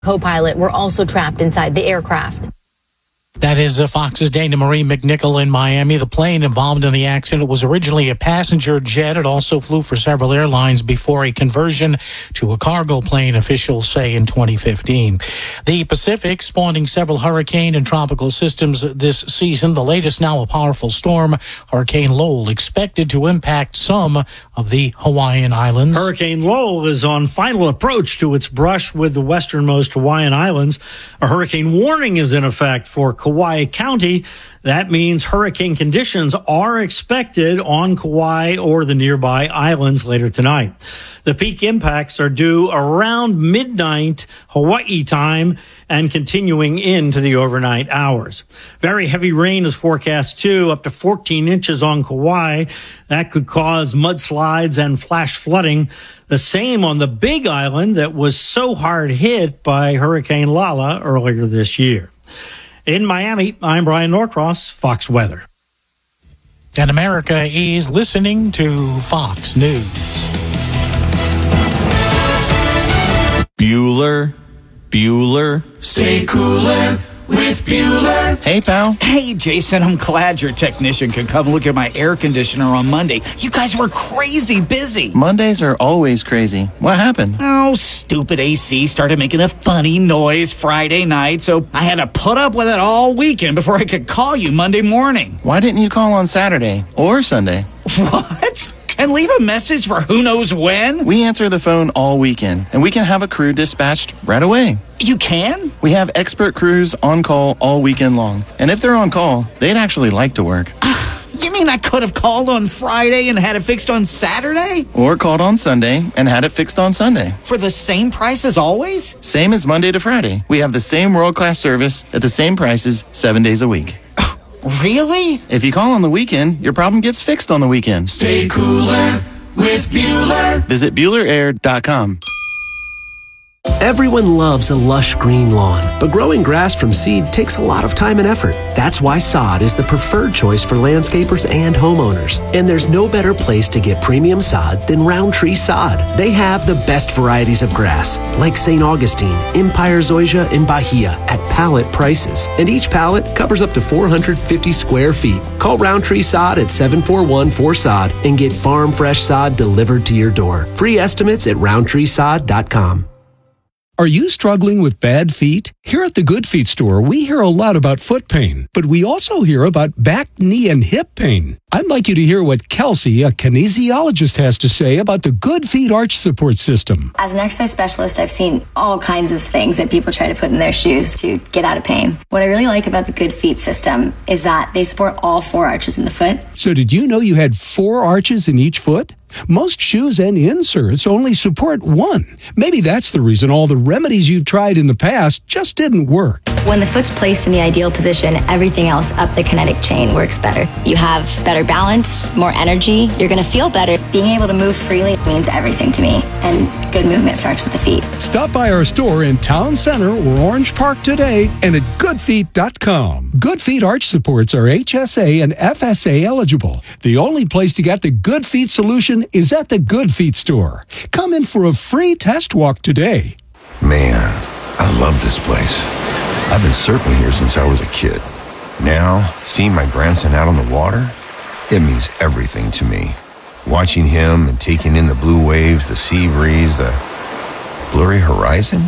Co-pilot were also trapped inside the aircraft. That is Fox's Dana Marie McNichol in Miami. The plane involved in the accident was originally a passenger jet. It also flew for several airlines before a conversion to a cargo plane, officials say, in 2015. The Pacific spawning several hurricane and tropical systems this season. The latest now a powerful storm, Hurricane Lowell, expected to impact some of the Hawaiian Islands. Hurricane Lowell is on final approach to its brush with the westernmost Hawaiian Islands. A hurricane warning is in effect for Kauai County. That means hurricane conditions are expected on Kauai or the nearby islands later tonight. The peak impacts are due around midnight Hawaii time and continuing into the overnight hours. Very heavy rain is forecast too, up to 14 inches on Kauai. That could cause mudslides and flash flooding. The same on the Big Island that was so hard hit by Hurricane Lala earlier this year. In Miami, I'm Brian Norcross, Fox Weather. And America is listening to Fox News. Bueller, stay cooler with Bueller. Hey, pal. Hey, Jason, I'm glad your technician could come look at my air conditioner on Monday. You guys were crazy busy. Mondays are always crazy. What happened? Oh, stupid AC started making a funny noise Friday night, so I had to put up with it all weekend before I could call you Monday morning. Why didn't you call on Saturday or Sunday? What? And leave a message for who knows when? We answer the phone all weekend, and we can have a crew dispatched right away. You can? We have expert crews on call all weekend long. And if they're on call, they'd actually like to work. You mean I could have called on Friday and had it fixed on Saturday? Or called on Sunday and had it fixed on Sunday. For the same price as always? Same as Monday to Friday. We have the same world-class service at the same prices 7 days a week. Really? If you call on the weekend, your problem gets fixed on the weekend. Stay cooler with Bueller. Visit BuellerAir.com. Everyone loves a lush green lawn, but growing grass from seed takes a lot of time and effort. That's why sod is the preferred choice for landscapers and homeowners. And there's no better place to get premium sod than Roundtree Sod. They have the best varieties of grass, like St. Augustine, Empire Zoysia, and Bahia at pallet prices. And each pallet covers up to 450 square feet. Call Roundtree Sod at 741-4SOD and get farm fresh sod delivered to your door. Free estimates at roundtreesod.com. Are you struggling with bad feet? Here at the Good Feet store, we hear a lot about foot pain, but we also hear about back, knee, and hip pain. I'd like you to hear what Kelsey, a kinesiologist, has to say about the Good Feet arch support system. As an exercise specialist, I've seen all kinds of things that people try to put in their shoes to get out of pain. What I really like about the Good Feet system is that they support all 4 arches in the foot. So did you know you had 4 arches in each foot? Most shoes and inserts only support 1. Maybe that's the reason all the remedies you've tried in the past just didn't work. When the foot's placed in the ideal position, everything else up the kinetic chain works better. You have better balance, more energy. You're going to feel better. Being able to move freely means everything to me. And good movement starts with the feet. Stop by our store in Town Center or Orange Park today and at goodfeet.com. Good Feet arch supports are HSA and FSA eligible. The only place to get the Good Feet solution is at the Good Feet store. Come in for a free test walk today. Man, I love this place. I've been surfing here since I was a kid. Now, seeing my grandson out on the water, it means everything to me. Watching him and taking in the blue waves, the sea breeze, the blurry horizon.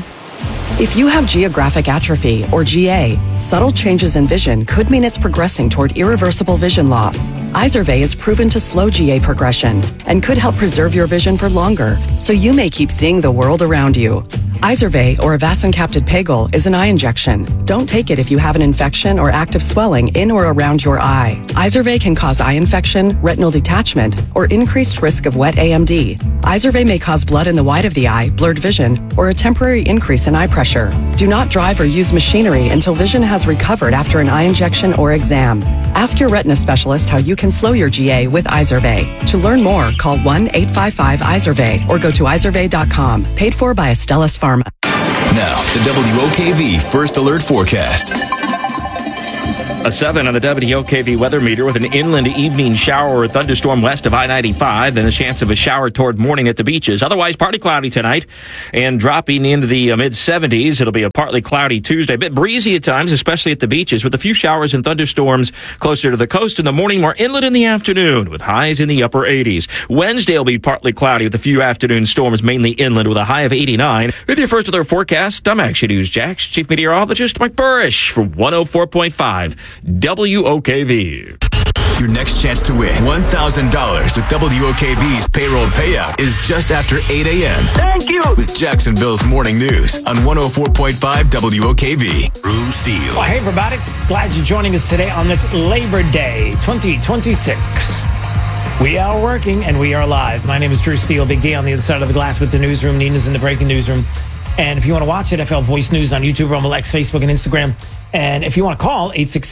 If you have geographic atrophy, or GA, subtle changes in vision could mean it's progressing toward irreversible vision loss. Izervay is proven to slow GA progression and could help preserve your vision for longer, so you may keep seeing the world around you. Izervay, or avacincaptad pegol, is an eye injection. Don't take it if you have an infection or active swelling in or around your eye. Izervay can cause eye infection, retinal detachment, or increased risk of wet AMD. Izervay may cause blood in the white of the eye, blurred vision, or a temporary increase in eye pressure. Do not drive or use machinery until vision has recovered after an eye injection or exam. Ask your retina specialist how you can slow your GA with Izervay. To learn more, call 1-855-IZERVAY or go to izervay.com. Paid for by Astellas Pharma. Now, the WOKV First Alert Forecast. A 7 on the WOKV weather meter with an inland evening shower or thunderstorm west of I-95, then a chance of a shower toward morning at the beaches. Otherwise, partly cloudy tonight and dropping into the mid-70s. It'll be a partly cloudy Tuesday. A bit breezy at times, especially at the beaches, with a few showers and thunderstorms closer to the coast in the morning, more inland in the afternoon, with highs in the upper 80s. Wednesday will be partly cloudy with a few afternoon storms, mainly inland, with a high of 89. With your first weather forecast, I'm Action News Jax Chief Meteorologist Mike Burrish for 104.5 WOKV. Your next chance to win $1,000 with WOKV's payroll payout is just after 8 a.m. Thank you. With Jacksonville's Morning News on 104.5 WOKV. Bruce Steele. Well, hey, everybody. Glad you're joining us today on this Labor Day 2026. We are working and we are live. My name is Drew Steele. Big D on the other side of the glass with the newsroom. Nina's in the breaking newsroom. And if you want to watch NFL Voice News on YouTube, Rumble, X, Facebook, and Instagram. And if you want to call,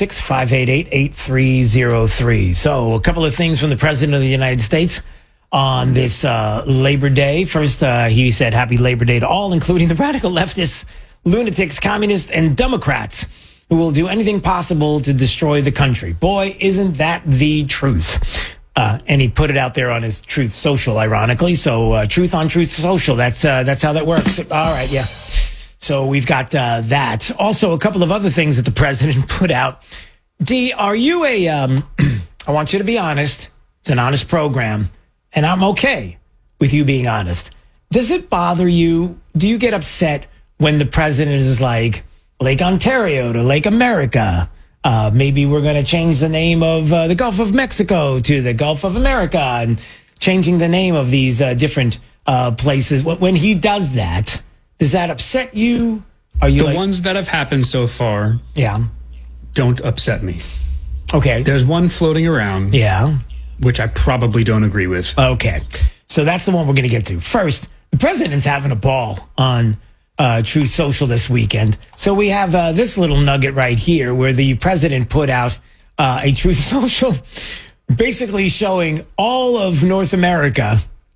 866-588-8303. So a couple of things from the President of the United States on this Labor Day. First, he said, happy Labor Day to all, including the radical leftists, lunatics, communists, and Democrats who will do anything possible to destroy the country. Boy, isn't that the truth. And he put it out there on his Truth Social, ironically. So Truth on Truth Social, that's how that works. All right, yeah. So we've got that. Also, a couple of other things that the president put out. D, are you I want you to be honest. It's an honest program, and I'm okay with you being honest. Does it bother you? Do you get upset when the president is like Lake Ontario to Lake America? Maybe we're going to change the name of the Gulf of Mexico to the Gulf of America, and changing the name of these different places. When he does that, does that upset you? Are you the ones that have happened so far? Yeah, don't upset me. Okay, there's one floating around. Yeah, which I probably don't agree with. Okay, so that's the one we're going to get to first. The president's having a ball on Truth Social this weekend. So we have this little nugget right here where the president put out a Truth Social basically showing all of North America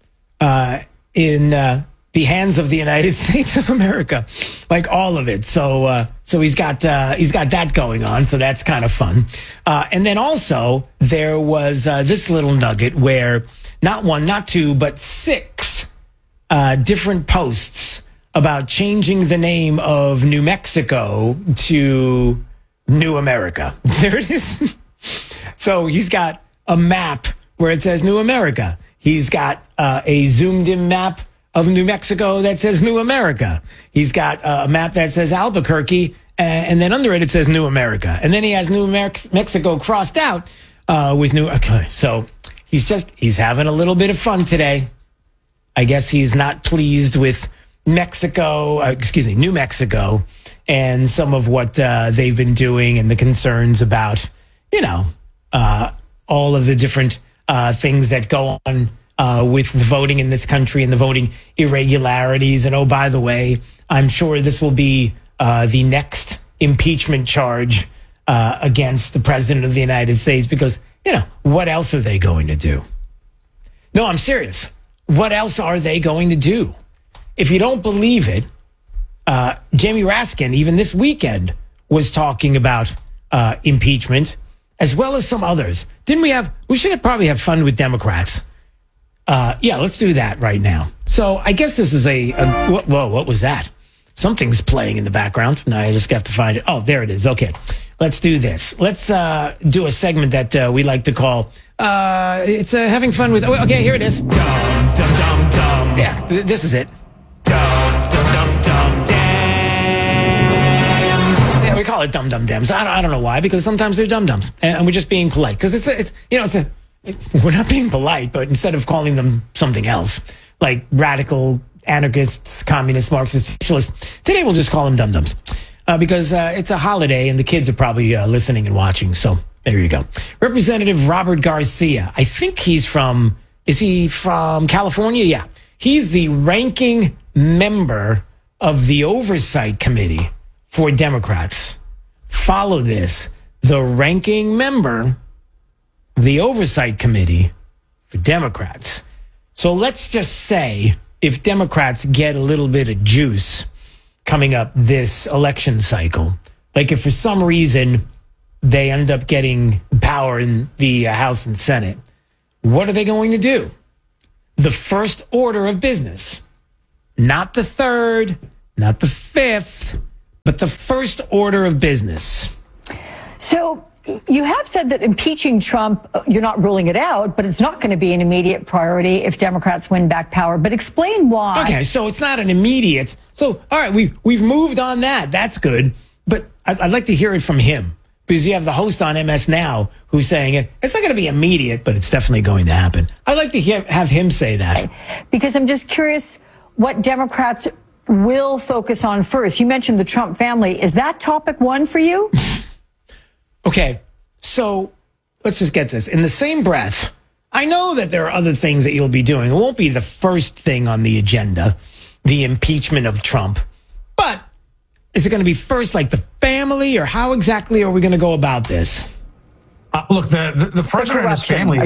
in the hands of the United States of America, like all of it. So he's got that going on. So that's kind of fun. And then also there was this little nugget where not one, not two, but 6 different posts about changing the name of New Mexico to New America. There it is. So he's got a map where it says New America. He's got a zoomed in map of New Mexico that says New America. He's got a map that says Albuquerque, and then under it says New America. And then he has New Mexico crossed out with New. Okay, so he's having a little bit of fun today. I guess he's not pleased with New Mexico, and some of what they've been doing and the concerns about, all of the different things that go on with the voting in this country and the voting irregularities. And oh, by the way, I'm sure this will be the next impeachment charge against the president of the United States because, what else are they going to do? No, I'm serious. What else are they going to do? If you don't believe it, Jamie Raskin, even this weekend, was talking about impeachment, as well as some others. We should probably have fun with Democrats. Yeah, let's do that right now. So I guess this is whoa, what was that? Something's playing in the background. Now I just have to find it. Oh, there it is. Okay, let's do this. Let's do a segment that we like to call, it's having fun with, okay, here it is. Dum, dum, dum, dum. Yeah, this is it. Yeah, we call it dum dum dems. I don't know why, because sometimes they're dum dums, and we're just being polite because we're not being polite, but instead of calling them something else like radical anarchists, communists, Marxists, socialists, today we'll just call them dum dums because it's a holiday and the kids are probably listening and watching. So there you go. Representative Robert Garcia. I think is he from California? Yeah. He's the ranking member of the Oversight Committee for Democrats. Follow this. The ranking member of the Oversight Committee for Democrats. So let's just say if Democrats get a little bit of juice coming up this election cycle, like if for some reason they end up getting power in the House and Senate, what are they going to do? The first order of business, not the third, not the fifth, but the first order of business. So you have said that impeaching Trump, you're not ruling it out, but it's not going to be an immediate priority if Democrats win back power. But explain why. Okay, so it's not an immediate. So, all right, we've moved on that. That's good. But I'd like to hear it from him, because you have the host on MS Now who's saying it's not going to be immediate, but it's definitely going to happen. I'd like to have him say that. Because I'm just curious what Democrats will focus on first. You mentioned the Trump family. Is that topic one for you? Okay, so let's just get this. In the same breath, I know that there are other things that you'll be doing. It won't be the first thing on the agenda, the impeachment of Trump. But is it going to be first, like the family, or how exactly are we going to go about this? Look, the president and his family,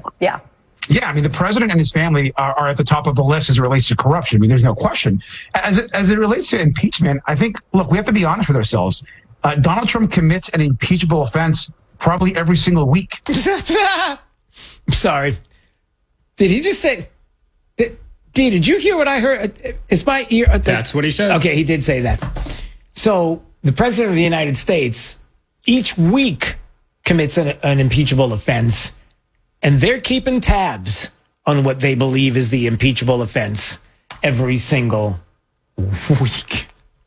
the president and his family are at the top of the list as it relates to corruption. I mean, there's no question. As it relates to impeachment, I think, look, we have to be honest with ourselves. Donald Trump commits an impeachable offense probably every single week. I'm sorry. Did he just say? Did you hear what I heard? Is my ear? That's what he said. Okay, he did say that. So the president of the United States each week commits an impeachable offense, and they're keeping tabs on what they believe is the impeachable offense every single week.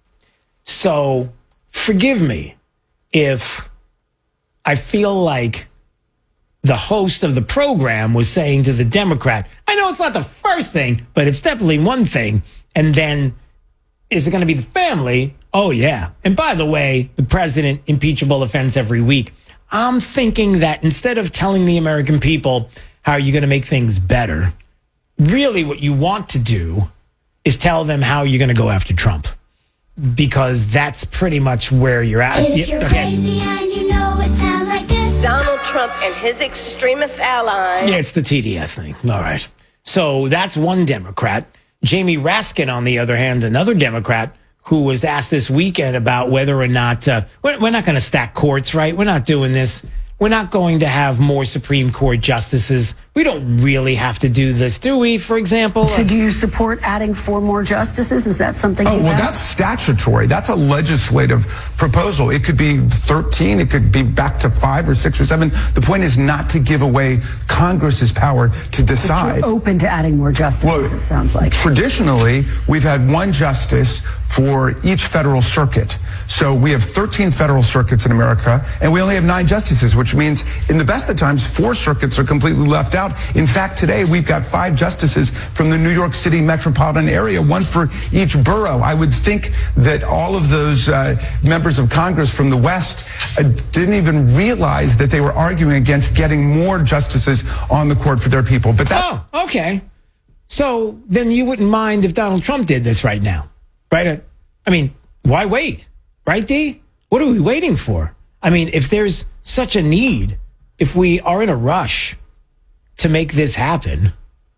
So forgive me if I feel like the host of the program was saying to the Democrat, I know it's not the first thing, but it's definitely one thing. And then, is it going to be the family? Oh, yeah. And by the way, the president, impeachable offense every week. I'm thinking that instead of telling the American people how you're going to make things better, really what you want to do is tell them how you're going to go after Trump. Because that's pretty much where you're at. If you're crazy and you know it sounds like this. Donald Trump and his extremist allies. Yeah, it's the TDS thing. All right. So that's one Democrat. Jamie Raskin, on the other hand, another Democrat who was asked this weekend about whether or not we're not going to stack courts, right? We're not doing this. We're not going to have more Supreme Court justices. We don't really have to do this, do we, for example? So do you support adding 4 more justices? Is that something you have? That's statutory. That's a legislative proposal. It could be 13. It could be back to 5 or 6 or 7. The point is not to give away Congress's power to decide. But you're open to adding more justices, it sounds like. Traditionally, we've had one justice for each federal circuit. So we have 13 federal circuits in America, and we only have 9 justices, which means in the best of times, 4 circuits are completely left out. In fact, today we've got 5 justices from the New York City metropolitan area, 1 for each borough. I would think that all of those members of Congress from the West didn't even realize that they were arguing against getting more justices on the court for their people. But that okay. So then you wouldn't mind if Donald Trump did this right now, right? I mean, why wait? Right, D? What are we waiting for? I mean, if there's such a need, if we are in a rush to make this happen,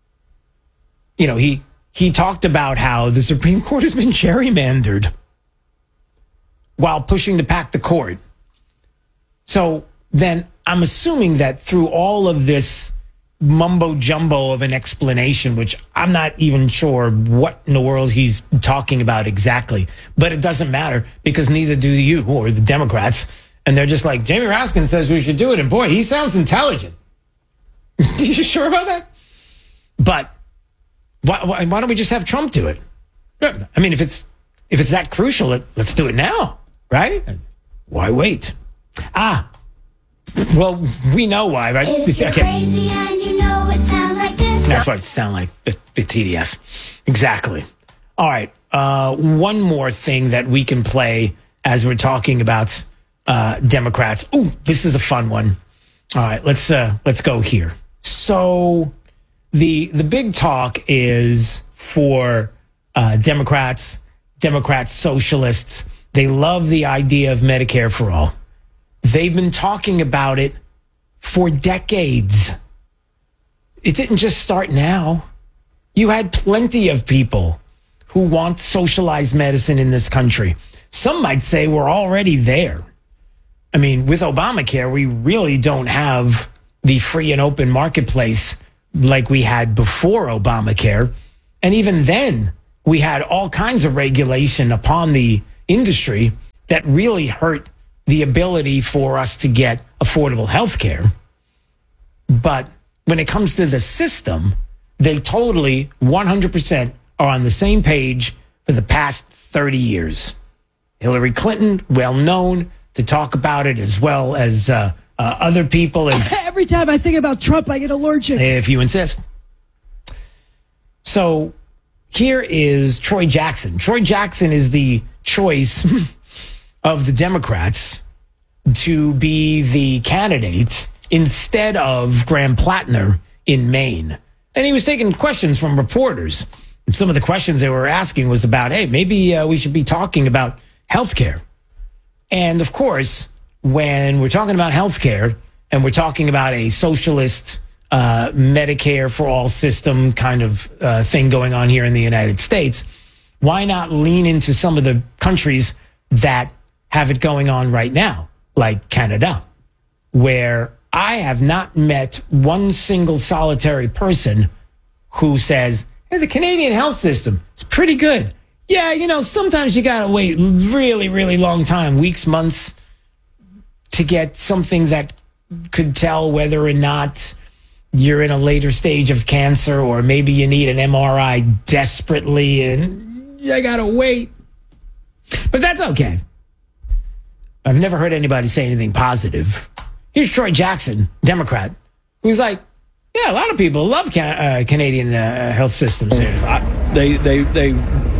you know, he talked about how the Supreme Court has been gerrymandered while pushing to pack the court. So then I'm assuming that through all of this mumbo jumbo of an explanation, which I'm not even sure what in the world he's talking about exactly, but it doesn't matter because neither do you or the Democrats. And they're just like, Jamie Raskin says we should do it. And boy, he sounds intelligent. You sure about that? But why don't we just have Trump do it? I mean, if it's that crucial, let's do it now, right? Why wait? Well, we know why, right? If you're crazy and you know it sounds like this. That's what it sounds like, the TDS. Exactly. All right. One more thing that we can play as we're talking about Democrats. Ooh, this is a fun one. All right, let's go here. So the big talk is for Democrats, socialists. They love the idea of Medicare for all. They've been talking about it for decades. It didn't just start now. You had plenty of people who want socialized medicine in this country. Some might say we're already there. I mean, with Obamacare, we really don't have the free and open marketplace like we had before Obamacare. And even then, we had all kinds of regulation upon the industry that really hurt the ability for us to get affordable health care. But when it comes to the system, they totally 100% are on the same page for the past 30 years. Hillary Clinton, well known to talk about it, as well as other people. And every time I think about Trump, I get allergic. If you insist. So here is Troy Jackson. Troy Jackson is the choice of the Democrats to be the candidate instead of Graham Plattner in Maine. And he was taking questions from reporters. And some of the questions they were asking was about, hey, maybe we should be talking about healthcare. And of course, when we're talking about healthcare and we're talking about a socialist Medicare for all system kind of thing going on here in the United States, why not lean into some of the countries that have it going on right now, like Canada, where I have not met one single solitary person who says, hey, the Canadian health system is pretty good. Yeah, you know, sometimes you got to wait really, really long time, weeks, months, to get something that could tell whether or not you're in a later stage of cancer, or maybe you need an MRI desperately and you got to wait. But that's okay. I've never heard anybody say anything positive. Here's Troy Jackson, Democrat, who's like, yeah, a lot of people love Canadian health systems here. They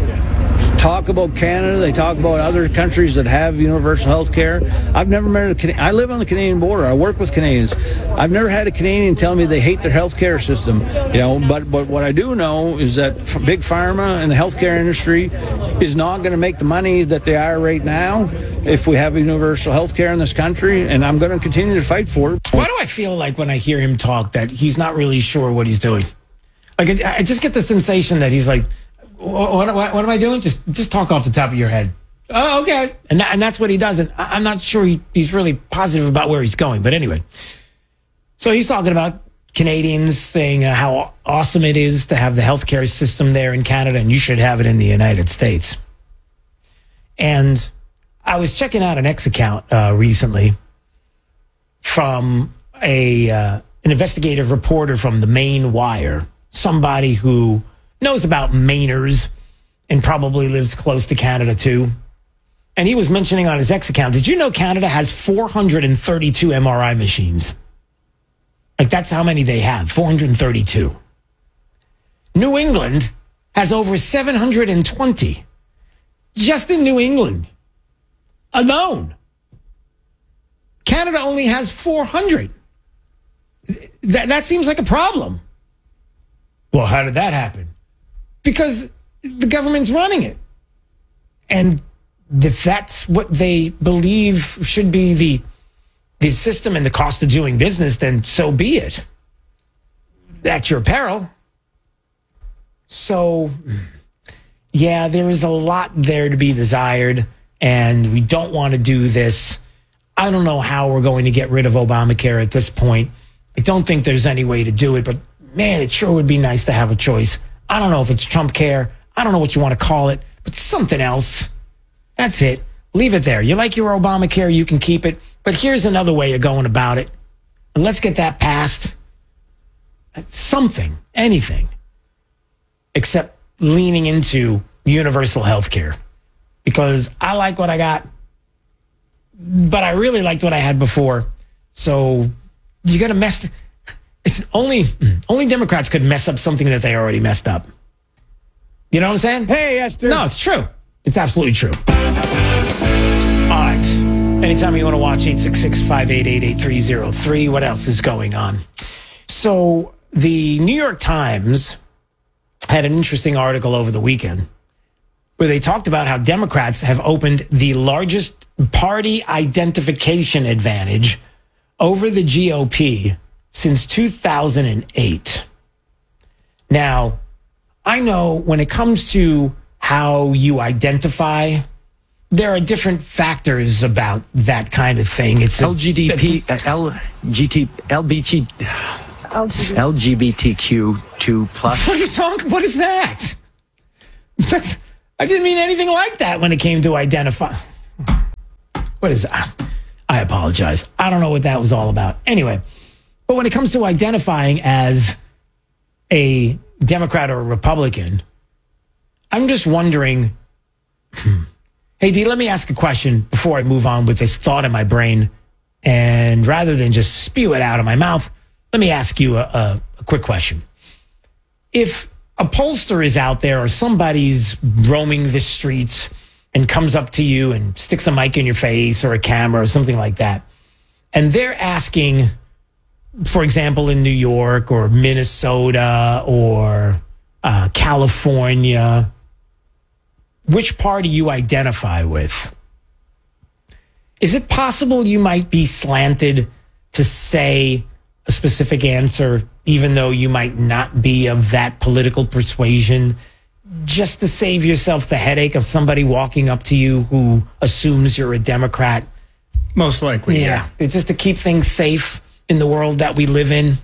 talk about Canada. They talk about other countries that have universal health care. I've never met a Canadian. I live on the Canadian border. I work with Canadians. I've never had a Canadian tell me they hate their health care system. You know, but what I do know is that big pharma and the healthcare industry is not going to make the money that they are right now if we have universal health care in this country, and I'm going to continue to fight for it. Why do I feel like when I hear him talk that he's not really sure what he's doing? Like, I just get the sensation that he's like, what am I doing? Just talk off the top of your head. Oh, okay. And that's what he does. And I'm not sure he's really positive about where he's going. But anyway, so he's talking about Canadians saying how awesome it is to have the healthcare system there in Canada, and you should have it in the United States. And I was checking out an X account recently from an investigative reporter from the Maine Wire, somebody who knows about Mainers and probably lives close to Canada too. And he was mentioning on his X account, did you know Canada has 432 MRI machines? Like, that's how many they have, 432. New England has over 720. Just in New England alone. Canada only has 400. That seems like a problem. Well, how did that happen? Because the government's running it. And if that's what they believe should be the system and the cost of doing business, then so be it. At your peril. So, yeah, there is a lot there to be desired, and we don't want to do this. I don't know how we're going to get rid of Obamacare at this point. I don't think there's any way to do it, but man, it sure would be nice to have a choice. I don't know if it's Trump care. I don't know what you want to call it, but something else. That's it. Leave it there. You like your Obamacare, you can keep it. But here's another way of going about it. And let's get that passed. Something, anything, except leaning into universal health care. Because I like what I got, but I really liked what I had before. So you got to mess. It's only Democrats could mess up something that they already messed up. You know what I'm saying? Hey, Esther. No, it's true. It's absolutely true. All right. Anytime you want to watch, 866-588-8303. What else is going on? So the New York Times had an interesting article over the weekend where they talked about how Democrats have opened the largest party identification advantage over the GOP since 2008. Now, I know when it comes to how you identify, there are different factors about that kind of thing. It's LGBTQ2 plus. What are you talking? What is that? I didn't mean anything like that when it came to identify. What is that? I apologize. I don't know what that was all about. Anyway, but when it comes to identifying as a Democrat or a Republican, I'm just wondering. Hey, D, let me ask a question before I move on with this thought in my brain. And rather than just spew it out of my mouth, let me ask you a quick question. If a pollster is out there or somebody's roaming the streets and comes up to you and sticks a mic in your face or a camera or something like that, and they're asking, for example, in New York or Minnesota or California, which party you identify with, is it possible you might be slanted to say a specific answer, even though you might not be of that political persuasion, just to save yourself the headache of somebody walking up to you who assumes you're a Democrat? Most likely, yeah. Just to keep things safe in the world that we live in.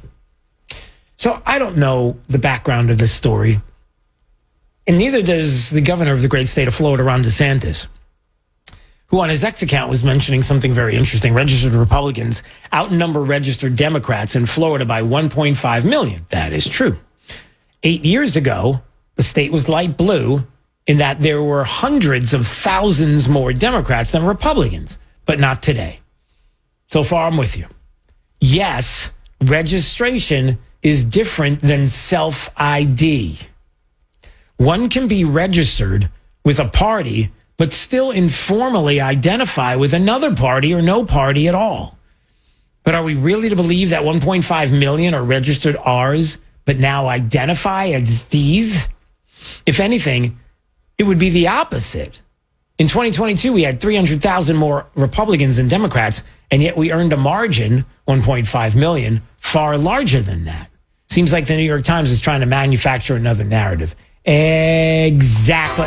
So I don't know the background of this story. And neither does the governor of the great state of Florida, Ron DeSantis, who on his X account was mentioning something very interesting. Registered Republicans outnumber registered Democrats in Florida by 1.5 million. That is true. 8 years ago, the state was light blue in that there were hundreds of thousands more Democrats than Republicans, but not today. So far, I'm with you. Yes, registration is different than self-ID. One can be registered with a party, but still informally identify with another party or no party at all. But are we really to believe that 1.5 million are registered R's, but now identify as D's? If anything, it would be the opposite. In 2022, we had 300,000 more Republicans than Democrats, and yet we earned a margin, 1.5 million, far larger than that. Seems like the New York Times is trying to manufacture another narrative. Exactly.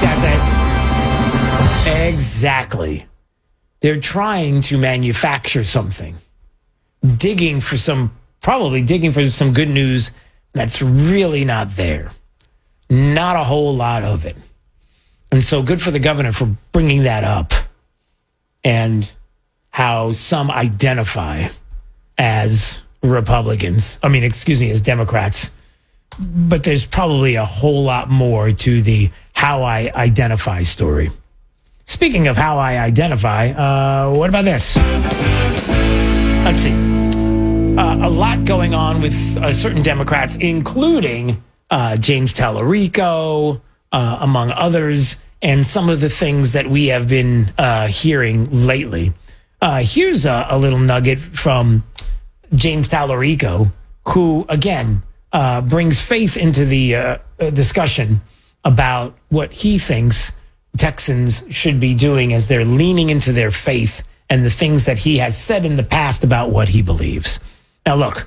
Exactly. They're trying to manufacture something. Probably digging for some good news that's really not there. Not a whole lot of it. And so good for the governor for bringing that up and how some identify as Republicans. As Democrats. But there's probably a whole lot more to the how I identify story. Speaking of how I identify, what about this? Let's see. A lot going on with certain Democrats, including James Tallarico, among others, and some of the things that we have been hearing lately. Here's a little nugget from James Tallarico, who, again, brings faith into the discussion about what he thinks Texans should be doing as they're leaning into their faith and the things that he has said in the past about what he believes. Now, look,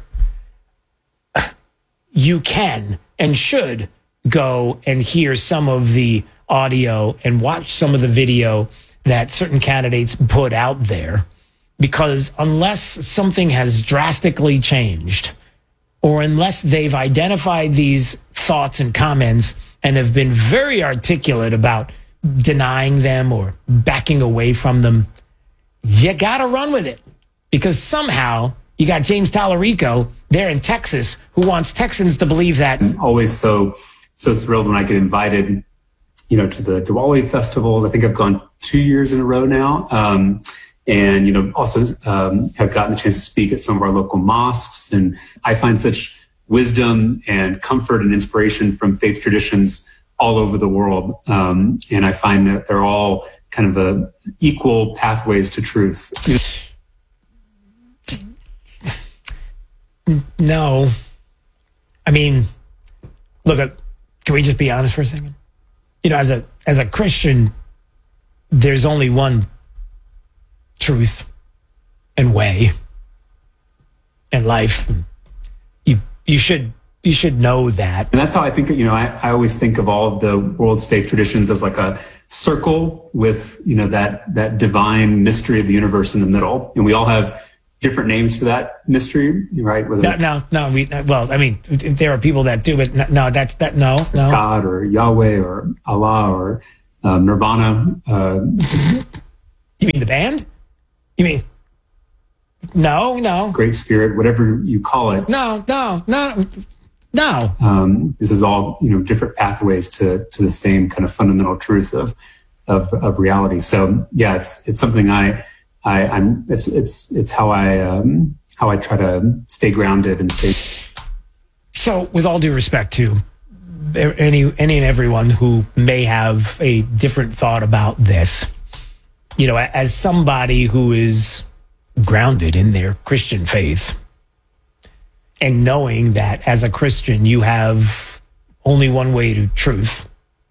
you can and should go and hear some of the audio and watch some of the video that certain candidates put out there, because unless something has drastically changed, or unless they've identified these thoughts and comments and have been very articulate about denying them or backing away from them, you got to run with it. Because somehow you got James Tallarico there in Texas who wants Texans to believe that. I'm always so thrilled when I get invited, to the Diwali festival. I think I've gone 2 years in a row now. And, also have gotten a chance to speak at some of our local mosques. And I find such wisdom and comfort and inspiration from faith traditions all over the world. And I find that they're all kind of equal pathways to truth. No. Look, can we just be honest for a second? As a Christian, there's only one truth and way and life. You should know that. And that's how I think, I always think of all of the world's faith traditions as like a circle with, that divine mystery of the universe in the middle. And we all have different names for that mystery, right? No. There are people that do, but no. It's God or Yahweh or Allah or Nirvana. You mean the band? You mean? No. Great Spirit, whatever you call it. No. This is all, different pathways to the same kind of fundamental truth of reality. So yeah, it's something it's how I try to stay grounded and stay. So with all due respect to any and everyone who may have a different thought about this, as somebody who is grounded in their Christian faith, and knowing that as a Christian, you have only one way to truth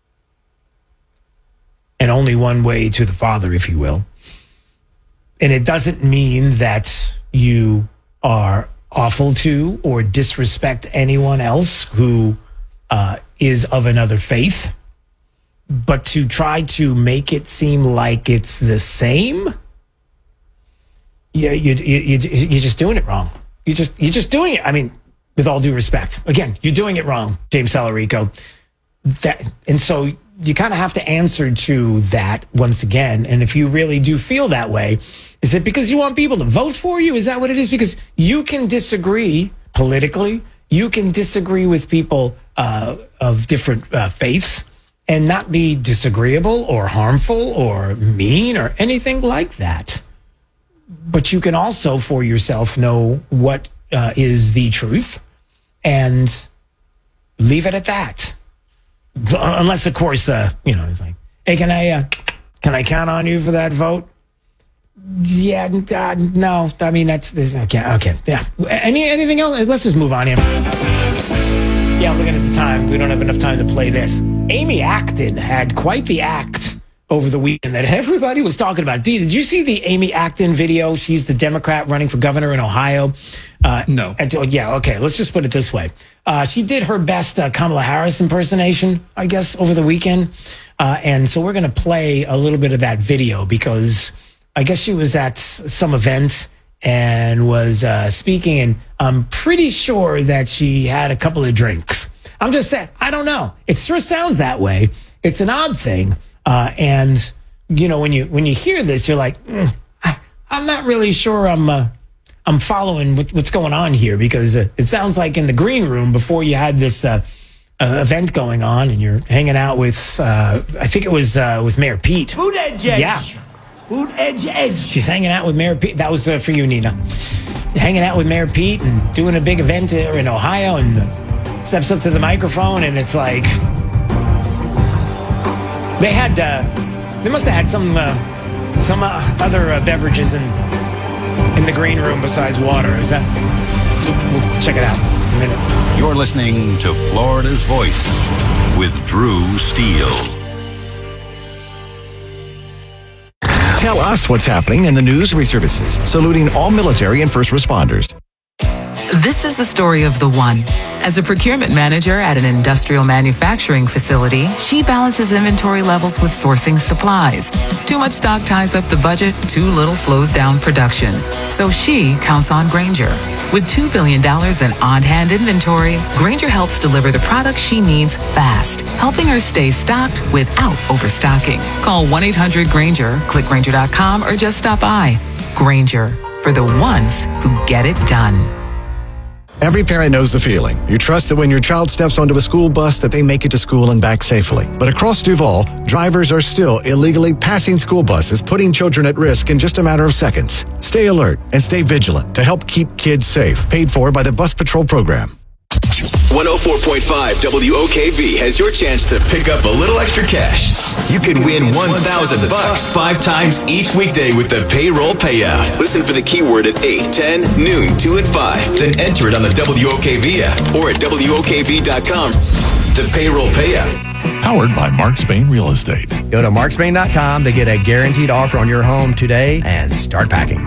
and only one way to the Father, if you will. And it doesn't mean that you are awful to or disrespect anyone else who is of another faith, but to try to make it seem like it's the same, you're just doing it wrong. You're just doing it. I mean, with all due respect, again, you're doing it wrong, James Salarico. And so you kind of have to answer to that once again. And if you really do feel that way, is it because you want people to vote for you? Is that what it is? Because you can disagree politically. You can disagree with people of different faiths and not be disagreeable or harmful or mean or anything like that. But you can also, for yourself, know what is the truth and leave it at that. Unless, of course, it's like, hey, can I count on you for that vote? Yeah, no. I mean, that's okay. Yeah. Anything else? Let's just move on here. Yeah, I'm looking at the time. We don't have enough time to play this. Amy Acton had quite the act over the weekend that everybody was talking about. Dee, did you see the Amy Acton video? She's the Democrat running for governor in Ohio. No. Yeah, okay. Let's just put it this way. She did her best Kamala Harris impersonation, I guess, over the weekend. And so we're going to play a little bit of that video because I guess she was at some event and was speaking, and I'm pretty sure that she had a couple of drinks. I'm just saying, I don't know. It sure sounds that way. It's an odd thing. And when you hear this, you're like, I'm not really sure I'm following what's going on here, because it sounds like in the green room before you had this event going on, and you're hanging out with I think it was with Mayor Pete. Food Edge. Yeah. Food Edge. She's hanging out with Mayor Pete. That was for you, Nina. Hanging out with Mayor Pete and doing a big event in Ohio, and steps up to the microphone, and it's like they must have had some other beverages in the green room besides water. Is that? We'll check it out in a minute. You're listening to Florida's Voice with Drew Steele. Tell us what's happening in the news services, saluting all military and first responders. This is the story of the one. As a procurement manager at an industrial manufacturing facility, she balances inventory levels with sourcing supplies. Too much stock ties up the budget, too little slows down production. So she counts on Grainger. With $2 billion in on-hand inventory, Grainger helps deliver the products she needs fast, helping her stay stocked without overstocking. Call 1-800-GRAINGER, click Grainger.com, or just stop by. Grainger, for the ones who get it done. Every parent knows the feeling. You trust that when your child steps onto a school bus that they make it to school and back safely. But across Duval, drivers are still illegally passing school buses, putting children at risk in just a matter of seconds. Stay alert and stay vigilant to help keep kids safe. Paid for by the Bus Patrol Program. 104.5 WOKV has your chance to pick up a little extra cash. You could win $1,000 5 times each weekday with the payroll payout. Listen for the keyword at 8, 10, noon, 2, and 5. Then enter it on the WOKV app or at WOKV.com. The payroll payout. Powered by Mark Spain Real Estate. Go to markspain.com to get a guaranteed offer on your home today and start packing.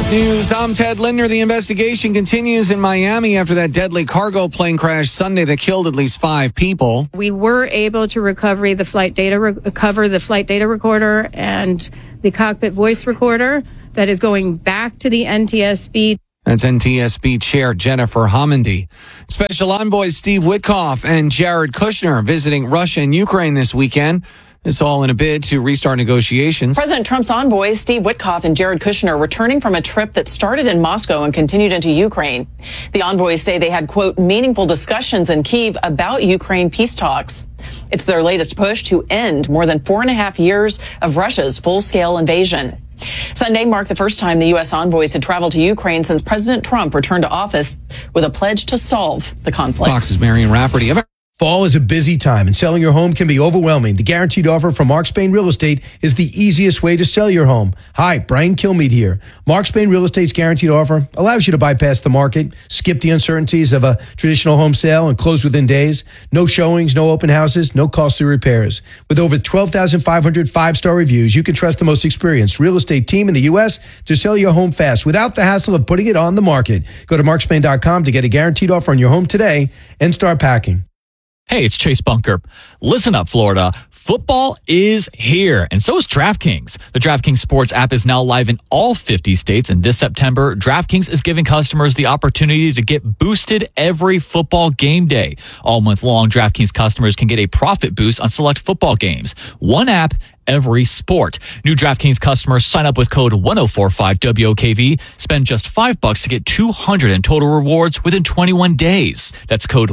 News, I'm Ted Lindner. The investigation continues in Miami after that deadly cargo plane crash Sunday that killed at least 5 people. We were able to recover the flight data recorder and the cockpit voice recorder that is going back to the NTSB. That's NTSB Chair Jennifer Homendy. Special envoys Steve Witkoff and Jared Kushner visiting Russia and Ukraine this weekend. It's all in a bid to restart negotiations. President Trump's envoys, Steve Witkoff and Jared Kushner, returning from a trip that started in Moscow and continued into Ukraine. The envoys say they had, quote, meaningful discussions in Kyiv about Ukraine peace talks. It's their latest push to end more than 4.5 years of Russia's full-scale invasion. Sunday marked the first time the U.S. envoys had traveled to Ukraine since President Trump returned to office with a pledge to solve the conflict. Fox's Marion Rafferty. Fall is a busy time, and selling your home can be overwhelming. The Guaranteed Offer from Mark Spain Real Estate is the easiest way to sell your home. Hi, Brian Kilmeade here. Mark Spain Real Estate's Guaranteed Offer allows you to bypass the market, skip the uncertainties of a traditional home sale, and close within days. No showings, no open houses, no costly repairs. With over 12,500 5-star reviews, you can trust the most experienced real estate team in the U.S. to sell your home fast without the hassle of putting it on the market. Go to markspain.com to get a guaranteed offer on your home today and start packing. Hey, it's Chase Bunker. Listen up, Florida. Football is here, and so is DraftKings. The DraftKings Sports app is now live in all 50 states, and this September, DraftKings is giving customers the opportunity to get boosted every football game day. All month long, DraftKings customers can get a profit boost on select football games. One app, every sport. New DraftKings customers sign up with code 1045WOKV. Spend just $5 to get $200 in total rewards within 21 days. That's code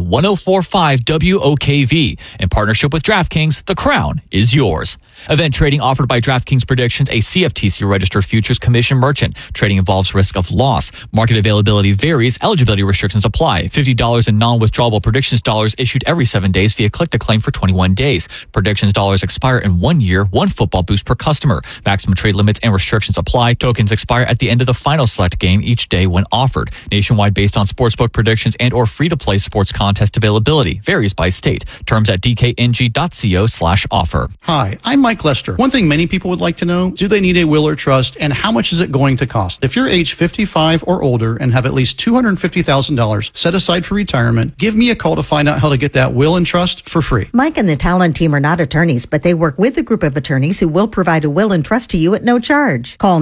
1045WOKV. In partnership with DraftKings, the crown is yours. Event trading offered by DraftKings Predictions, a CFTC registered futures commission merchant. Trading involves risk of loss. Market availability varies. Eligibility restrictions apply. $50 in non-withdrawable predictions dollars issued every 7 days via click to claim for 21 days. Predictions dollars expire in 1 year. One football boost per customer. Maximum trade limits and restrictions apply. Tokens expire at the end of the final select game each day when offered. Nationwide based on sportsbook predictions and or free-to-play sports contest availability. Varies by state. Terms at dkng.co/offer. Hi, I'm Mike Lester. One thing many people would like to know, do they need a will or trust, and how much is it going to cost? If you're age 55 or older and have at least $250,000 set aside for retirement, give me a call to find out how to get that will and trust for free. Mike and the Talon team are not attorneys, but they work with a group of attorneys who will provide a will and trust to you at no charge. Call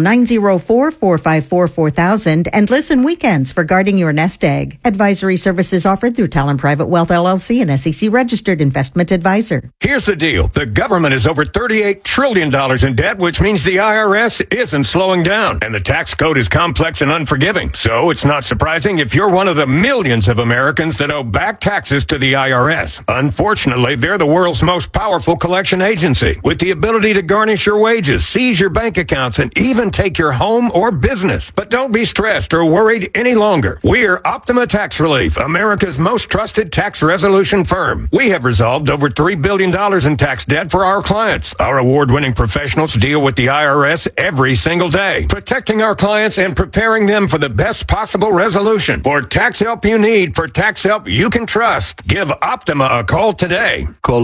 904-454-4000 and listen weekends for guarding your nest egg. Advisory services offered through Talon Private Wealth LLC, an SEC registered investment advisor. Here's the deal. The government is over $38 trillion in debt, which means the IRS isn't slowing down. And the tax code is complex and unforgiving. So it's not surprising if you're one of the millions of Americans that owe back taxes to the IRS. Unfortunately, they're the world's most powerful collection agency, with the ability to garnish your wages, seize your bank accounts, and even take your home or business. But don't be stressed or worried any longer. We're Optima Tax Relief, America's most trusted tax resolution firm. We have resolved over $3 billion in tax debt for our clients. Our award-winning professionals deal with the IRS every single day, protecting our clients and preparing them for the best possible resolution. For tax help you need, for tax help you can trust, give Optima a call today. Call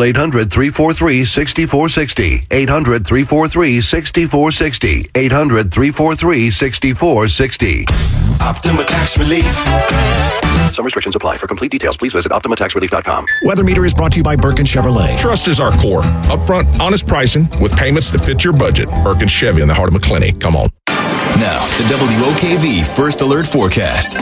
800-343-6460. 800-343-6460. 800-343-6460. Optima Tax Relief. Some restrictions apply. For complete details, please visit OptimaTaxRelief.com. Weather Meter is brought to you by Burke and Chevrolet. Trust is our core. Upfront, honest pricing with payments that fit your budget. Burke and Chevy in the heart of McClenny. Come on. Now, the WOKV First Alert Forecast.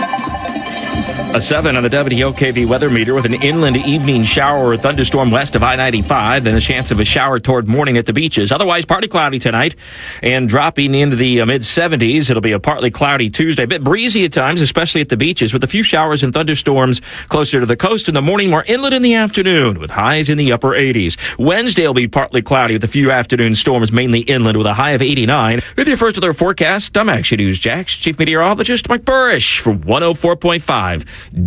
A 7 on the WOKV weather meter with an inland evening shower or thunderstorm west of I-95, then a chance of a shower toward morning at the beaches. Otherwise, partly cloudy tonight and dropping into the mid-70s. It'll be a partly cloudy Tuesday, a bit breezy at times, especially at the beaches, with a few showers and thunderstorms closer to the coast in the morning, more inland in the afternoon, with highs in the upper 80s. Wednesday will be partly cloudy with a few afternoon storms, mainly inland, with a high of 89. With your first alert forecast, I'm Action News Jax Chief Meteorologist Mike Burrish for 104.5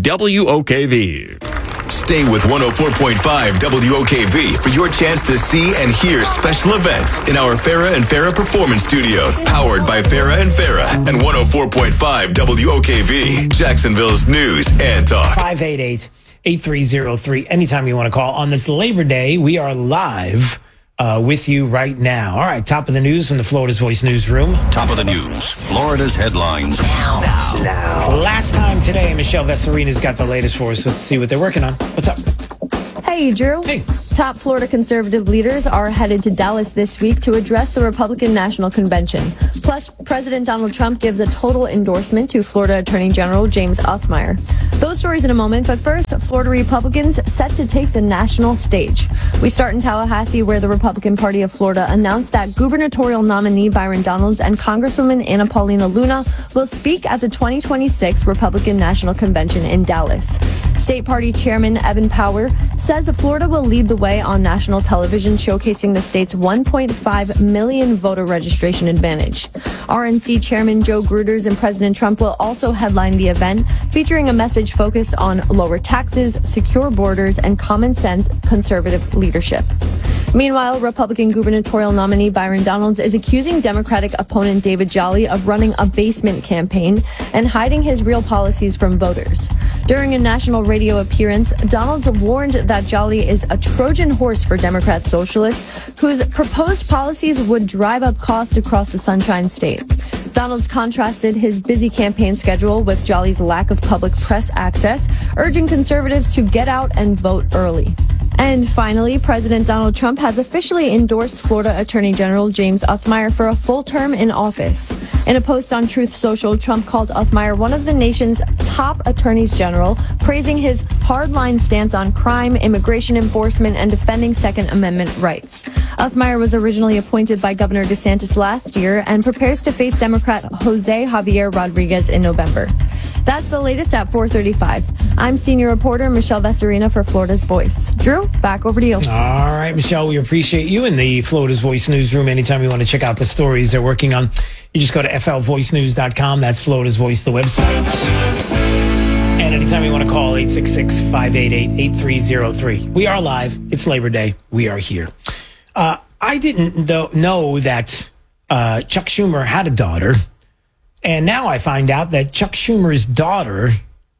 WOKV. Stay with 104.5 WOKV for your chance to see and hear special events in our Farrah and Farrah Performance Studio, powered by Farrah and Farrah and 104.5 WOKV, Jacksonville's news and talk. 588-8303. Anytime you want to call on this Labor Day, we are live with you right now. All right, top of the news from the Florida's Voice newsroom. Top of the news, Florida's headlines now. Last time today, Michelle Vesarina's got the latest for us. Let's see what they're working on. What's up? Hey, Drew. Hey. Top Florida conservative leaders are headed to Dallas this week to address the Republican National Convention. Plus, President Donald Trump gives a total endorsement to Florida Attorney General James Othmeyer. Those stories in a moment, but first, Florida Republicans set to take the national stage. We start in Tallahassee, where the Republican Party of Florida announced that gubernatorial nominee Byron Donalds and Congresswoman Anna Paulina Luna will speak at the 2026 Republican National Convention in Dallas. State Party Chairman Evan Power says Florida will lead the way on national television, showcasing the state's 1.5 million voter registration advantage. RNC Chairman Joe Gruters and President Trump will also headline the event, featuring a message focused on lower taxes, secure borders, and common sense conservative leadership. Meanwhile, Republican gubernatorial nominee Byron Donalds is accusing Democratic opponent David Jolly of running a basement campaign and hiding his real policies from voters. During a national radio appearance, Donalds warned that Jolly is a Trojan horse for Democrat socialists whose proposed policies would drive up costs across the Sunshine State. Donalds contrasted his busy campaign schedule with Jolly's lack of public press access, urging conservatives to get out and vote early. And finally, President Donald Trump has officially endorsed Florida Attorney General James Othmeyer for a full term in office. In a post on Truth Social, Trump called Othmeyer one of the nation's top attorneys general, praising his hardline stance on crime, immigration enforcement, and defending Second Amendment rights. Othmeyer was originally appointed by Governor DeSantis last year and prepares to face Democrat Jose Javier Rodriguez in November. That's the latest at 4:35. I'm senior reporter Michelle Vesarina for Florida's Voice. Drew, back over to you. All right, Michelle, we appreciate you in the Florida's Voice newsroom. Anytime you want to check out the stories they're working on, you just go to flvoicenews.com. That's Florida's Voice, the website. And anytime you want to call, 866-588-8303. We are live. It's Labor Day. We are here. I didn't know that Chuck Schumer had a daughter. And now I find out that Chuck Schumer's daughter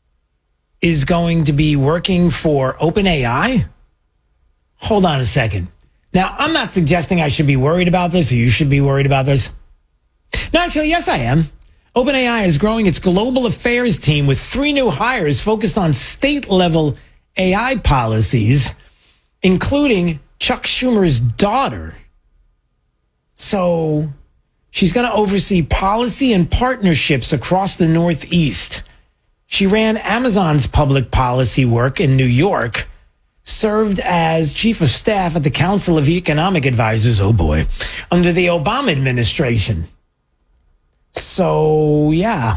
is going to be working for OpenAI. Hold on a second. Now, I'm not suggesting I should be worried about this or you should be worried about this. No, actually, yes, I am. OpenAI is growing its global affairs team with 3 new hires focused on state-level AI policies, including Chuck Schumer's daughter. So she's going to oversee policy and partnerships across the Northeast. She ran Amazon's public policy work in New York, served as chief of staff at the Council of Economic Advisors, oh boy, under the Obama administration. So, yeah,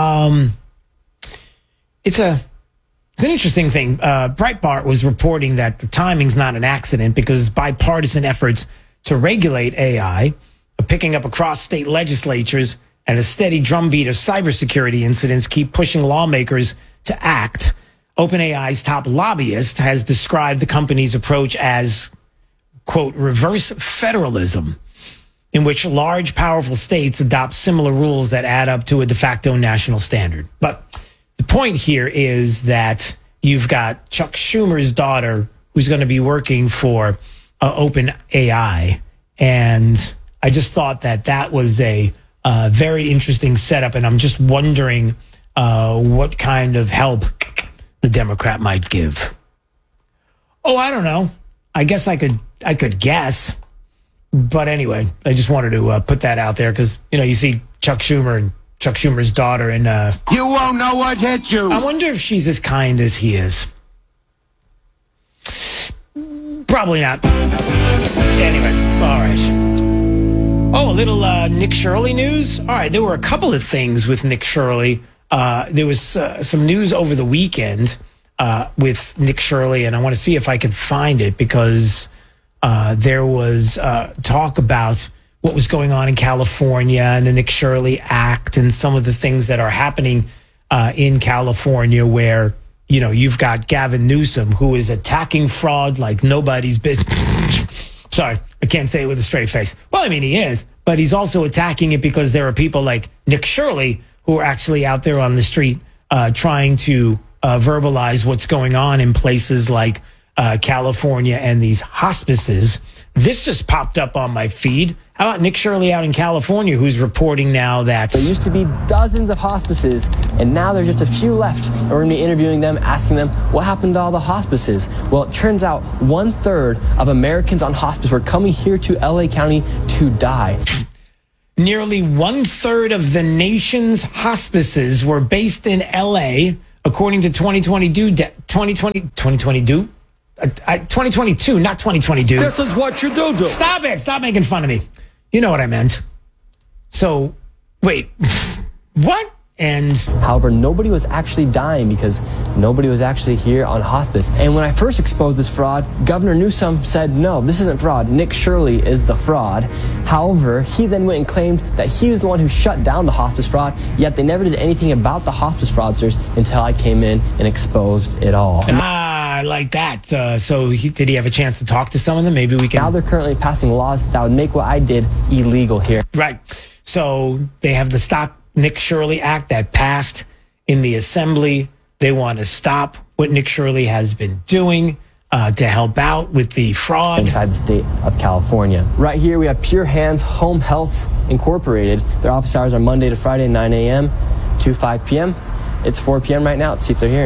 it's an interesting thing. Breitbart was reporting that the timing's not an accident because bipartisan efforts to regulate AI are picking up across state legislatures, and a steady drumbeat of cybersecurity incidents keep pushing lawmakers to act. OpenAI's top lobbyist has described the company's approach as, quote, reverse federalism, in which large, powerful states adopt similar rules that add up to a de facto national standard. But the point here is that you've got Chuck Schumer's daughter who's going to be working for OpenAI. And I just thought that was a very interesting setup. And I'm just wondering what kind of help the Democrat might give. Oh, I don't know. I guess I could guess. But anyway, I just wanted to put that out there because, you see Chuck Schumer and Chuck Schumer's daughter and you won't know what hit you. I wonder if she's as kind as he is. Probably not. Anyway, all right. Oh, a little Nick Shirley news. All right, there were a couple of things with Nick Shirley. There was some news over the weekend with Nick Shirley, and I want to see if I can find it because there was talk about what was going on in California and the Nick Shirley Act and some of the things that are happening in California where, you've got Gavin Newsom, who is attacking fraud like nobody's business. Sorry, I can't say it with a straight face. Well, I mean, he is, but he's also attacking it because there are people like Nick Shirley who are actually out there on the street trying to verbalize what's going on in places like California and these hospices this just popped up on my feed. How about Nick Shirley out in California, who's reporting now that there used to be dozens of hospices, and now there's just a few left. And we're going to be interviewing them, asking them what happened to all the hospices. Well, it turns out 1/3 of Americans on hospice were coming here to LA County to die. Nearly 1/3 of the nation's hospices were based in LA, according to 2022, not 2022. This is what you do. Stop it. Stop making fun of me. You know what I meant. So, wait, what? And however, nobody was actually dying because nobody was actually here on hospice. And when I first exposed this fraud, Governor Newsom said, no, this isn't fraud. Nick Shirley is the fraud. However, he then went and claimed that he was the one who shut down the hospice fraud, yet they never did anything about the hospice fraudsters until I came in and exposed it all. I like that. Did he have a chance to talk to some of them? Maybe we can. Now they're currently passing laws that would make what I did illegal here. Right. So they have the Stop Nick Shirley Act that passed in the Assembly. They want to stop what Nick Shirley has been doing to help out with the fraud inside the state of California. Right here we have Pure Hands Home Health Incorporated. Their office hours are Monday to Friday, 9 a.m. to 5 p.m. It's 4 p.m. right now. Let's see if they're here.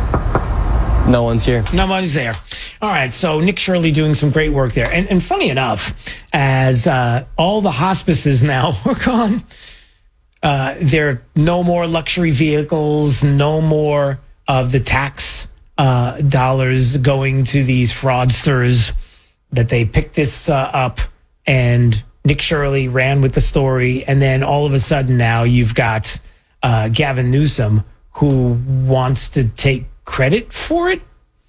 No one's here. No one's there. All right, so Nick Shirley doing some great work there. And funny enough, as all the hospices now are gone, there are no more luxury vehicles, no more of the tax dollars going to these fraudsters, that they picked this up, and Nick Shirley ran with the story. And then all of a sudden now you've got Gavin Newsom, who wants to take credit for it.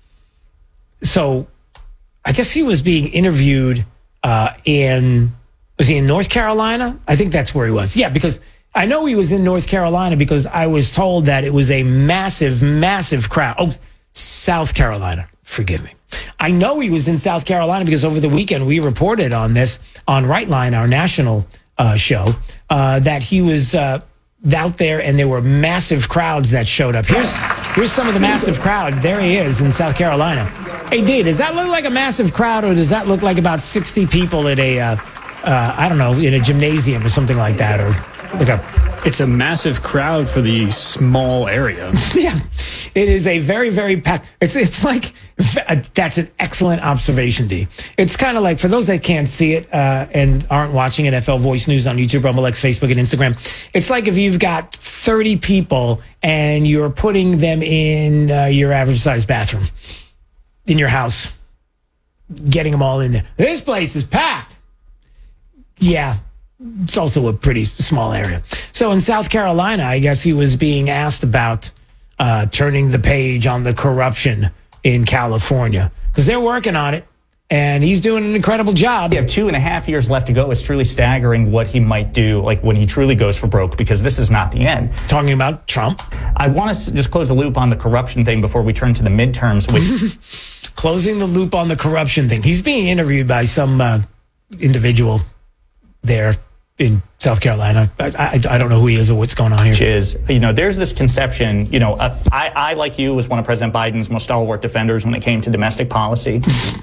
So I guess he was being interviewed was he in North Carolina? I think that's where he was. Yeah, because I know he was in North Carolina because I was told that it was a massive, massive crowd. Oh, South Carolina. Forgive me. I know he was in South Carolina because over the weekend we reported on this on Right Line, our national show, that he was out there and there were massive crowds that showed up. Here's some of the massive crowd. There he is in South Carolina. Hey, D, does that look like a massive crowd, or does that look like about 60 people at a, I don't know, in a gymnasium or something like that? Or like it's a massive crowd for the small area. Yeah, it is a very, very packed. It's like, that's an excellent observation, D. It's kind of like, for those that can't see it and aren't watching NFL Voice News on YouTube, Rumble X, Facebook, and Instagram, it's like if you've got 30 people and you're putting them in your average size bathroom in your house, getting them all in there. This place is packed. Yeah. It's also a pretty small area. So in South Carolina, I guess he was being asked about turning the page on the corruption in California, because they're working on it, and he's doing an incredible job. You have 2.5 years left to go. It's truly staggering what he might do, like when he truly goes for broke, because this is not the end. Talking about Trump. I want to just close the loop on the corruption thing before we turn to the midterms. Closing the loop on the corruption thing. He's being interviewed by some individual there in South Carolina. I don't know who he is or what's going on here. Which is, there's this conception, I, like you, was one of President Biden's most stalwart defenders when it came to domestic policy.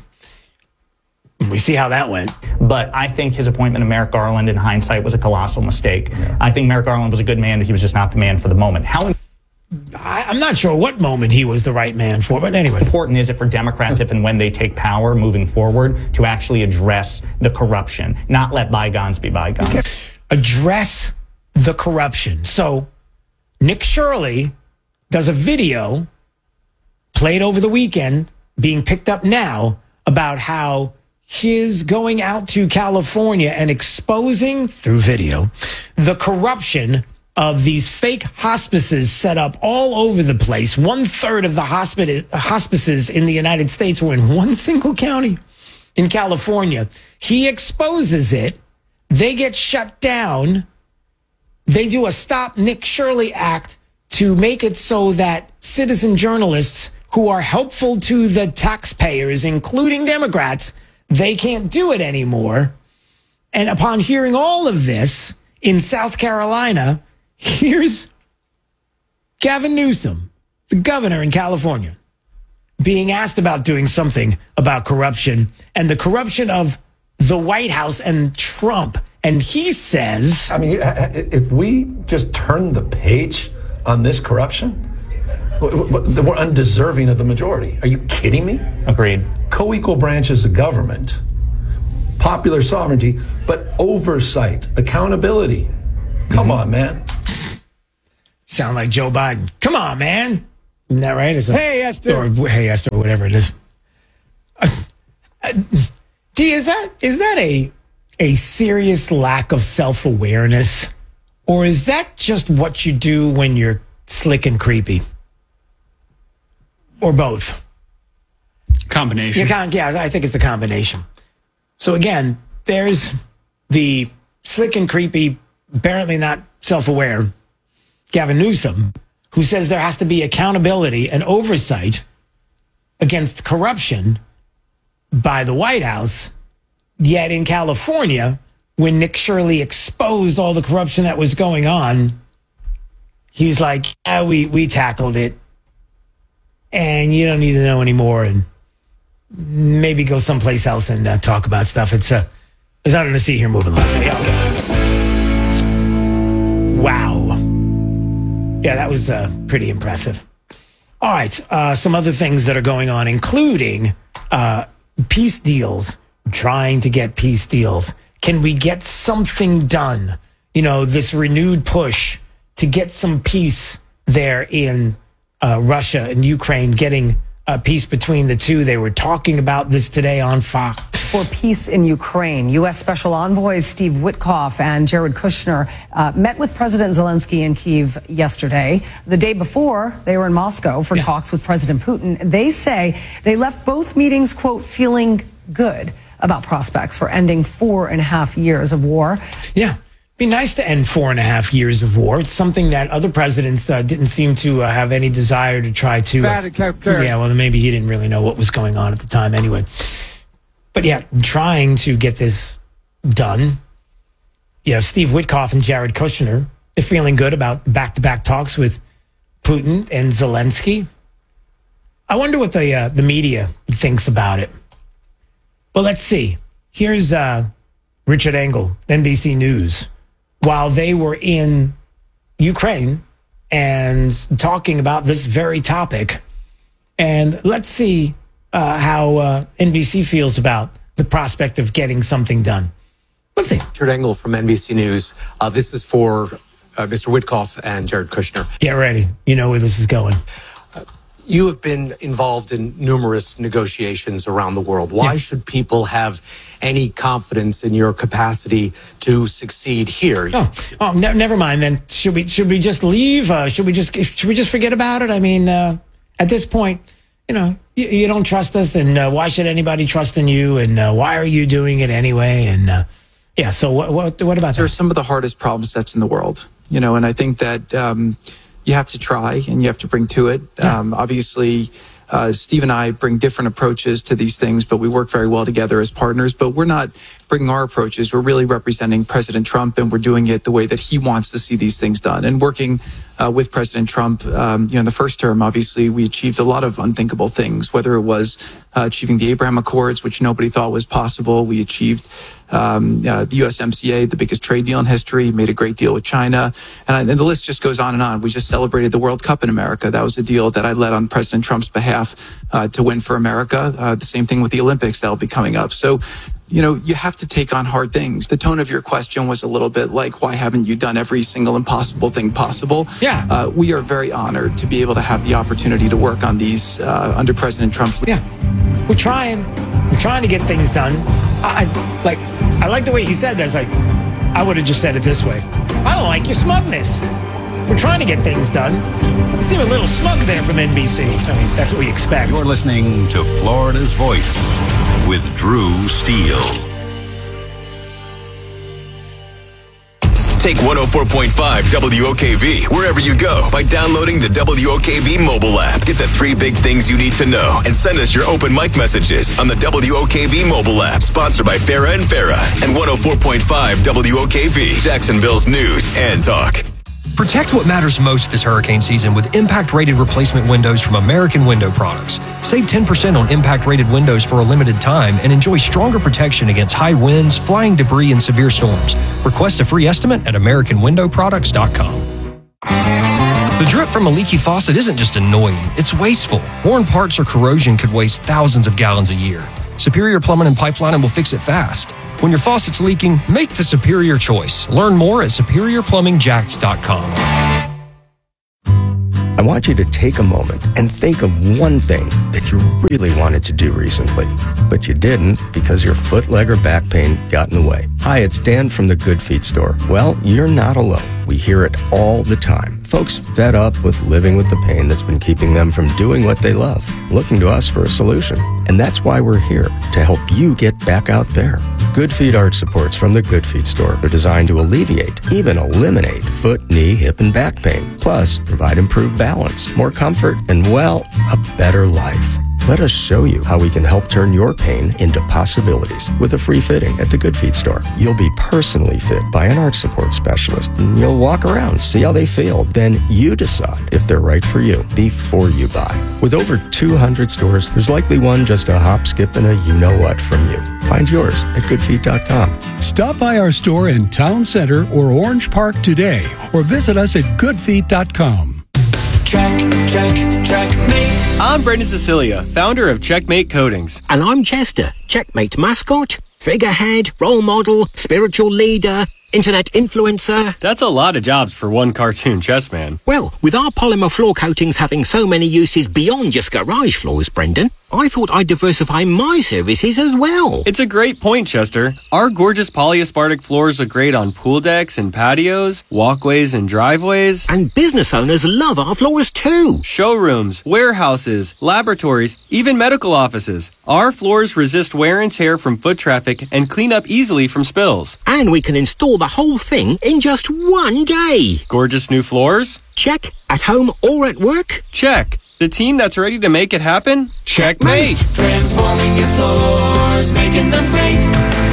We see how that went. But I think his appointment of Merrick Garland in hindsight was a colossal mistake. Yeah. I think Merrick Garland was a good man, but he was just not the man for the moment. I'm not sure what moment he was the right man for, but anyway. Important is it for Democrats, if and when they take power moving forward, to actually address the corruption, not let bygones be bygones. Okay. Address the corruption. So Nick Shirley does a video played over the weekend, being picked up now, about how his going out to California and exposing through video the corruption of these fake hospices set up all over the place. 1/3 of the hospices in the United States were in one single county in California. He exposes it. They get shut down. They do a Stop Nick Shirley Act to make it so that citizen journalists who are helpful to the taxpayers, including Democrats, they can't do it anymore. And upon hearing all of this in South Carolina, here's Gavin Newsom, the governor in California, being asked about doing something about corruption and the corruption of the White House and Trump. And he says, I mean, if we just turn the page on this corruption, we're undeserving of the majority. Are you kidding me? Agreed. Co-equal branches of government, popular sovereignty, but oversight, accountability. Come on, man. Sound like Joe Biden. Come on, man. Isn't that right? Hey, Esther. Or hey, Esther, whatever it is. D, is that a serious lack of self-awareness? Or is that just what you do when you're slick and creepy? Or both? Combination. Yeah, I think it's a combination. So again, there's the slick and creepy, apparently not self-aware, Gavin Newsom, who says there has to be accountability and oversight against corruption by the White House. Yet in California, when Nick Shirley exposed all the corruption that was going on, he's like, yeah, we tackled it. And you don't need to know anymore. And maybe go someplace else and talk about stuff. It's nothing to see here moving along. So, yeah, okay. Wow. Yeah, that was pretty impressive. All right. Some other things that are going on, including peace deals, trying to get peace deals. Can we get something done? You know, this renewed push to get some peace there in Russia and Ukraine, getting peace between the two. They were talking about this today on Fox. For peace in Ukraine, U.S. Special Envoys Steve Witkoff and Jared Kushner met with President Zelensky in Kyiv yesterday. The day before, they were in Moscow for talks with President Putin. They say they left both meetings, quote, feeling good about prospects for ending 4.5 years of war. Yeah. Be nice to end 4.5 years of war. It's something that other presidents didn't seem to have any desire to try to. Yeah, well, maybe he didn't really know what was going on at the time anyway. But yeah, trying to get this done. You know, Steve Witkoff and Jared Kushner, they're feeling good about back-to-back talks with Putin and Zelensky. I wonder what the media thinks about it. Well, let's see. Here's Richard Engel, NBC News. While they were in Ukraine and talking about this very topic. And let's see how NBC feels about the prospect of getting something done. Let's see. Richard Engel from NBC News. This is for Mr. Witkoff and Jared Kushner. Get ready. You know where this is going. You have been involved in numerous negotiations around the world. Why should people have any confidence in your capacity to succeed here? Oh, never mind then. Should we just leave? Should we just forget about it? I mean, at this point, you know, you don't trust us, and why should anybody trust in you? And why are you doing it anyway? And yeah, so what about that? There's some of the hardest problem sets in the world, you know, and I think that you have to try and you have to bring to it. Obviously, Steve and I bring different approaches to these things, but we work very well together as partners. But we're not bringing our approaches. We're really representing President Trump, and we're doing it the way that he wants to see these things done. And working with President Trump, in the first term, obviously, we achieved a lot of unthinkable things, whether it was achieving the Abraham Accords, which nobody thought was possible. We achieved the USMCA, the biggest trade deal in history, made a great deal with China. And the list just goes on and on. We just celebrated the World Cup in America. That was a deal that I led on President Trump's behalf to win for America. The same thing with the Olympics that'll be coming up. So, you know, you have to take on hard things. The tone of your question was a little bit like, why haven't you done every single impossible thing possible? Yeah. We are very honored to be able to have the opportunity to work on these under President Trump's. Yeah. We're trying to get things done. I like the way he said that. I would have just said it this way. I don't like your smugness. We're trying to get things done. You seem a little smug there from NBC. I mean, that's what we expect. You're listening to Florida's Voice with Drew Steele. Take 104.5 WOKV wherever you go by downloading the WOKV mobile app. Get the 3 big things you need to know and send us your open mic messages on the WOKV mobile app. Sponsored by Farah and Farah and 104.5 WOKV, Jacksonville's news and talk. Protect what matters most this hurricane season with impact-rated replacement windows from American Window Products. Save 10% on impact-rated windows for a limited time and enjoy stronger protection against high winds, flying debris, and severe storms. Request a free estimate at AmericanWindowProducts.com. The drip from a leaky faucet isn't just annoying, it's wasteful. Worn parts or corrosion could waste thousands of gallons a year. Superior Plumbing and Pipelining will fix it fast. When your faucet's leaking, make the superior choice. Learn more at SuperiorPlumbingJacks.com. I want you to take a moment and think of one thing that you really wanted to do recently, but you didn't because your foot, leg, or back pain got in the way. Hi, it's Dan from the Good Feet store. Well, you're not alone. We hear it all the time. Folks fed up with living with the pain that's been keeping them from doing what they love, looking to us for a solution. And that's why we're here, to help you get back out there. Good Feet arch supports from the Good Feet store are designed to alleviate, even eliminate, foot, knee, hip, and back pain. Plus, provide improved balance, more comfort, and, well, a better life. Let us show you how we can help turn your pain into possibilities with a free fitting at the Good Feet store. You'll be personally fit by an arch support specialist, and you'll walk around, see how they feel. Then you decide if they're right for you before you buy. With over 200 stores, there's likely one just a hop, skip, and a you-know-what from you. Find yours at goodfeet.com. Stop by our store in Town Center or Orange Park today, or visit us at goodfeet.com. Checkmate. I'm Brendan Cecilia, founder of Checkmate Coatings. And I'm Chester, Checkmate mascot, figurehead, role model, spiritual leader, internet influencer. That's a lot of jobs for one cartoon chess man. Well, with our polymer floor coatings having so many uses beyond just garage floors, Brendan, I thought I'd diversify my services as well. It's a great point, Chester. Our gorgeous polyaspartic floors look great on pool decks and patios, walkways and driveways. And business owners love our floors too. Showrooms, warehouses, laboratories, even medical offices. Our floors resist wear and tear from foot traffic and clean up easily from spills. And we can install the whole thing in just one day. Gorgeous new floors? Check. At home or at work? Check. The team that's ready to make it happen? Checkmate! Transforming your floors, making them great.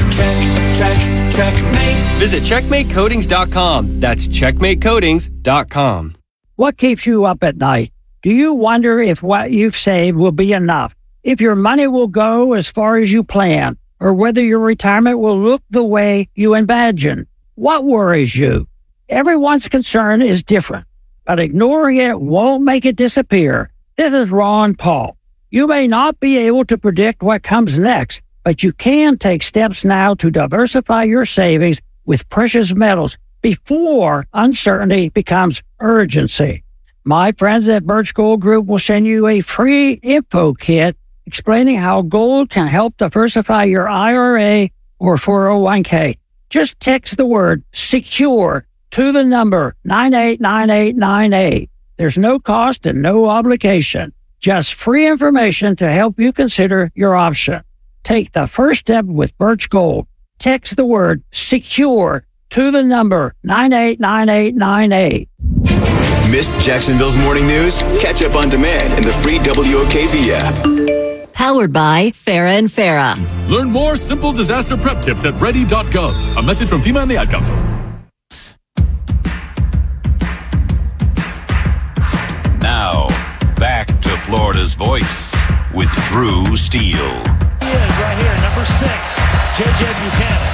Checkmate. Visit checkmatecoatings.com. That's checkmatecoatings.com. What keeps you up at night? Do you wonder if what you've saved will be enough? If your money will go as far as you plan? Or whether your retirement will look the way you imagine? What worries you? Everyone's concern is different, but ignoring it won't make it disappear. This is Ron Paul. You may not be able to predict what comes next, but you can take steps now to diversify your savings with precious metals before uncertainty becomes urgency. My friends at Birch Gold Group will send you a free info kit explaining how gold can help diversify your IRA or 401k. Just text the word SECURE to the number 989898. There's no cost and no obligation. Just free information to help you consider your option. Take the first step with Birch Gold. Text the word SECURE to the number 989898. Missed Jacksonville's morning news? Catch up on demand in the free WOKV app. Powered by Farah and Farah. Learn more simple disaster prep tips at ready.gov. A message from FEMA and the Ad Council. Now, back to Florida's Voice with Drew Steele. He is right here, number 6, J.J. Buchanan.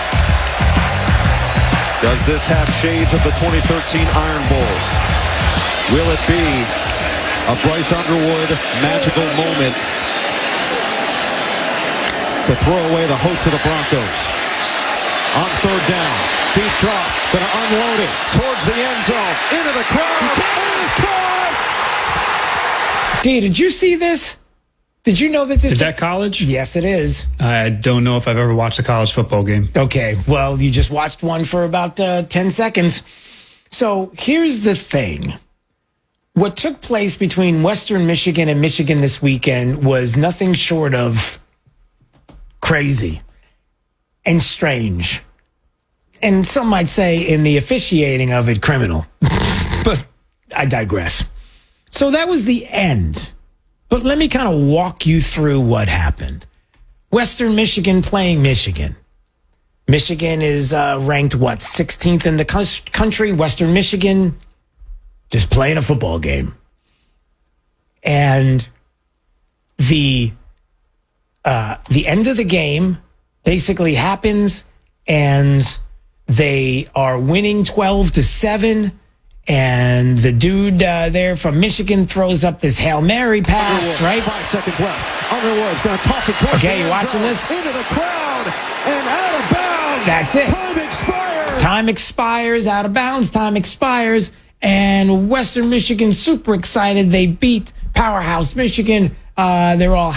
Does this have shades of the 2013 Iron Bowl? Will it be a Bryce Underwood magical moment to throw away the hopes of the Broncos? On third down, deep drop, going to unload it towards the end zone, into the crowd, and it's caught! D, did you see this? Did you know that this is that college? Yes, it is. I don't know if I've ever watched a college football game. Okay, well, you just watched one for about 10 seconds. So here's the thing. What took place between Western Michigan and Michigan this weekend was nothing short of crazy and strange. And some might say in the officiating of it, criminal. But I digress. So that was the end. But let me kind of walk you through what happened. Western Michigan playing Michigan. Michigan is ranked, 16th in the country. Western Michigan just playing a football game. And the end of the game basically happens, and they are winning 12-7. And the dude there from Michigan throws up this Hail Mary pass, right? 5 seconds left. Underwood's going to toss it towards Okay, you watching this? Into the crowd and out of bounds. That's it. Time expires. Time expires, out of bounds, time expires. And Western Michigan super excited. They beat Powerhouse Michigan. They're all